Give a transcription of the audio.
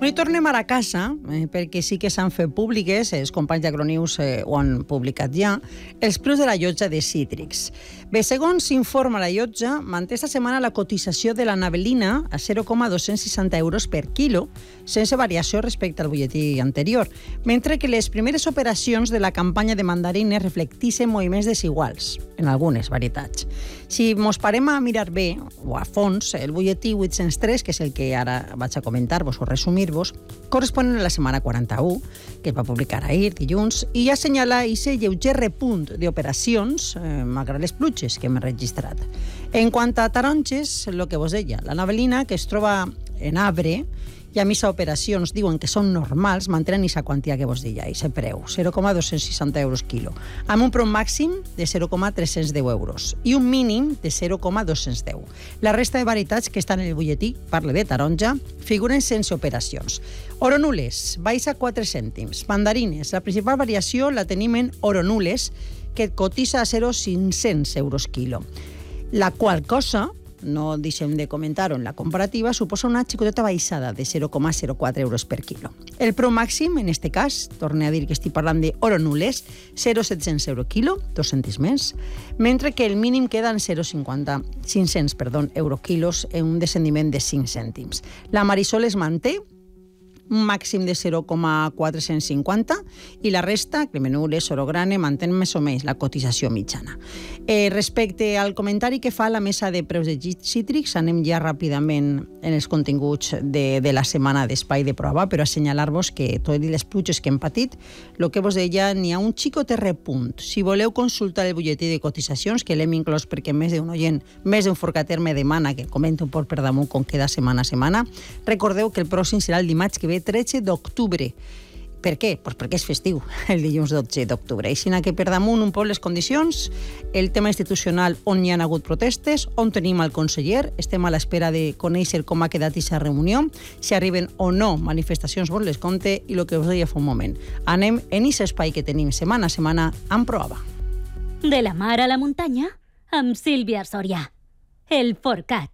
I tornem ara a casa, perquè sí que s'han fet públiques, els companys d'Agronews ho han publicat ja, els preus de la llotja de cítrics. Bé, segons s'informa la llotja, manté esta setmana la cotització de la navelina a 0,260 euros per quilo, sense variació respecte al butlletí anterior, mentre que les primeres operacions de la campanya de mandarines reflectixen moviments desiguals, en algunes varietats. Si mos parem a mirar bé, o a fons, el butlletí 803, que és el que ara vaig a comentar-vos o resumir-vos, corresponen a la setmana 41, que es va publicar ahir, dilluns, i ja assenyala aquest lleuger repunt d'operacions, malgrat les pluges que hem registrat. En quant a taronges, el que vos deia, la navelina, que es troba en arbre, i a més operacions diuen que són normals, mantenen aquesta quantia que vos deia, aquest preu, 0,260 euros quilo, amb un preu màxim de 0,310 euros i un mínim de 0,210. La resta de varietats que estan en el butlletí, parle de taronja, figuren sense operacions. Oronules, baixa 4 cèntims. Mandarines, la principal variació la tenim en oronules, que cotitza a 0,500 euros quilo. La qual cosa, no deixem de comentar-ho en la comparativa, suposa una xicoteta baixada de 0,04 euros per quilo. El preu màxim, en este cas, torne a dir que estic parlant d'oronules, 0,700 euros quilo, 2 cèntims més, mentre que el mínim queda en 500 euro quilos, en un descendiment de 5 cèntims. La Marisol es manté, un màxim de 0,450 i la resta, Cremenules, Orograne, mantén més o menys la cotització mitjana. Respecte al comentari que fa la mesa de preus de cítrics, anem ja ràpidament en els continguts de la setmana d'espai de prova, però assenyalar-vos que tot i les pluges que hem patit, el que vos deia, n'hi ha un xicot repunt. Si voleu consultar el butlletí de cotitzacions, que l'hem inclòs perquè més d'un oient, més d'un forcater me demana que comenti un poc per damunt com queda setmana a setmana, recordeu que el pròxim serà el dimarts que ve 13 d'octubre. Per què? Pues perquè és festiu, el dilluns 12 d'octubre. Així que per damunt un poc les condicions, el tema institucional on hi ha hagut protestes, on tenim el conseller, estem a l'espera de conèixer com ha quedat aquesta reunió, si arriben o no manifestacions, vos les compte, i el que us deia fa un moment. Anem en aquest espai que tenim setmana a setmana amb prova. De la mar a la muntanya, amb Sílvia Sòria. El Forcat.